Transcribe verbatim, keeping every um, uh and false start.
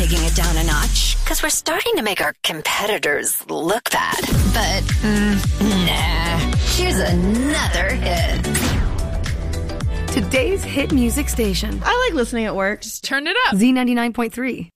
taking it down a notch because we're starting to make our competitors look bad. But, mm, nah. Here's another hit. Today's hit music station. I like listening at work. Just turn it up. Z ninety-nine point three.